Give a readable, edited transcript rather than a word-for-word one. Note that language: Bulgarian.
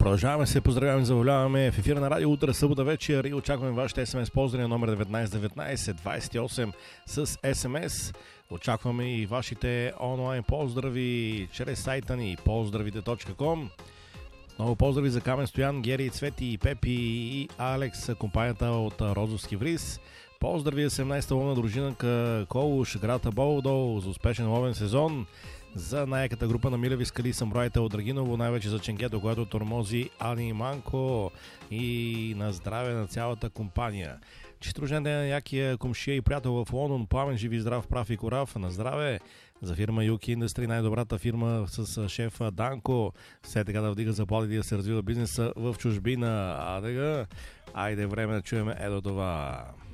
Продължаваме се, поздравяваме, забавляваме в ефира на радио утре, събота вечер и очакваме вашите СМС поздрави на номер 1919 28 с СМС. Очакваме и вашите онлайн поздрави чрез сайта ни поздравите.com. Много поздрави за Камен Стоян, Гери, Цвети, Пепи и Алекс, компанията от Розовски Вриз. Поздрави 18-та ловна дружина Колуш, град Болдол за успешен ловен сезон. За най-яката група на Милеви скали самураите от Драгиново, най-вече за Ченгето, което тормози Ани Манко, и на здраве на цялата компания. Чист рожден ден на якия комшия и приятел в Лондон, Пламен, живи здрав, прав и корав, на здраве. За фирма Юки Индъстри, най-добрата фирма с шефа Данко, все така да вдига заплатите и да се развива бизнеса в чужбина. Айде време да чуем ето това.